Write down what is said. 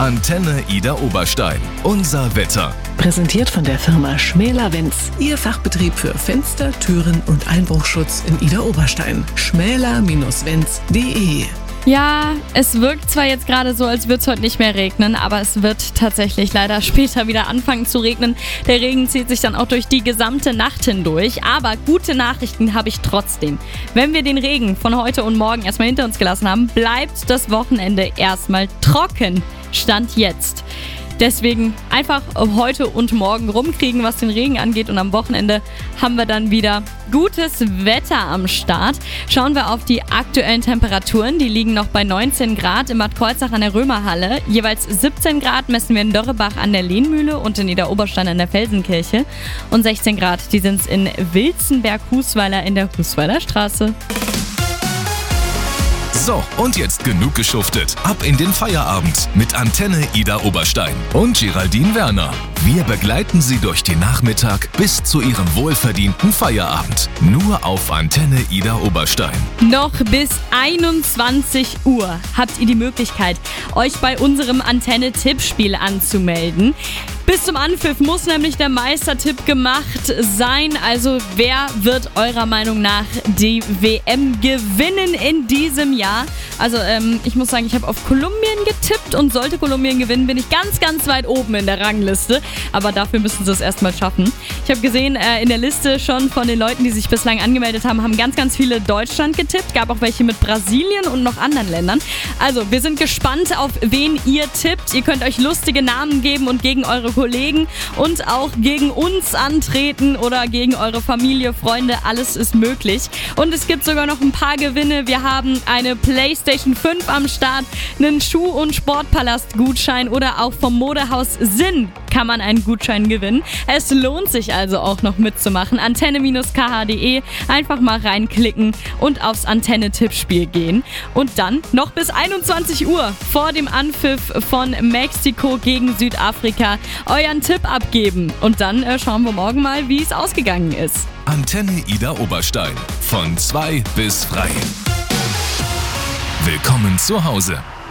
Antenne Ida Oberstein. Unser Wetter. Präsentiert von der Firma Schmäler-Wenz. Ihr Fachbetrieb für Fenster, Türen und Einbruchschutz in Ida Oberstein. schmäler-wenz.de. Ja, es wirkt zwar jetzt gerade so, als würde es heute nicht mehr regnen, aber es wird tatsächlich leider später wieder anfangen zu regnen. Der Regen zieht sich dann auch durch die gesamte Nacht hindurch. Aber gute Nachrichten habe ich trotzdem. Wenn wir den Regen von heute und morgen erstmal hinter uns gelassen haben, bleibt das Wochenende erstmal trocken. Stand jetzt. Deswegen einfach heute und morgen rumkriegen, was den Regen angeht. Und am Wochenende haben wir dann wieder gutes Wetter am Start. Schauen wir auf die aktuellen Temperaturen. Die liegen noch bei 19 Grad in Bad Kreuznach an der Römerhalle. Jeweils 17 Grad messen wir in Dörrebach an der Lehnmühle und in Ida Oberstein an der Felsenkirche. Und 16 Grad, die sind es in Wilzenberg-Husweiler in der Husweiler Straße. So, und jetzt genug geschuftet. Ab in den Feierabend mit Antenne Ida Oberstein und Geraldine Werner. Wir begleiten Sie durch den Nachmittag bis zu Ihrem wohlverdienten Feierabend. Nur auf Antenne Ida Oberstein. Noch bis 21 Uhr habt ihr die Möglichkeit, euch bei unserem Antenne-Tippspiel anzumelden. Bis zum Anpfiff muss nämlich der Meistertipp gemacht sein. Also wer wird eurer Meinung nach die WM gewinnen in diesem Jahr? Also ich muss sagen, ich habe auf Kolumbien getippt und sollte Kolumbien gewinnen, bin ich ganz, ganz weit oben in der Rangliste. Aber dafür müssen sie es erstmal schaffen. Ich habe gesehen, in der Liste schon von den Leuten, die sich bislang angemeldet haben, haben ganz, ganz viele Deutschland getippt. Gab auch welche mit Brasilien und noch anderen Ländern. Also wir sind gespannt, auf wen ihr tippt. Ihr könnt euch lustige Namen geben und gegen eure Kollegen und auch gegen uns antreten oder gegen eure Familie, Freunde. Alles ist möglich. Und es gibt sogar noch ein paar Gewinne. Wir haben eine PlayStation 5 am Start, einen Schuh- und Sportpalast-Gutschein oder auch vom Modehaus Sinn kann man einen Gutschein gewinnen. Es lohnt sich also auch noch mitzumachen. Antenne-kh.de, einfach mal reinklicken und aufs Antenne-Tippspiel gehen. Und dann noch bis 21 Uhr vor dem Anpfiff von Mexiko gegen Südafrika euren Tipp abgeben. Und dann schauen wir morgen mal, wie es ausgegangen ist. Antenne Ida Oberstein. Von 2 bis frei. Willkommen zu Hause.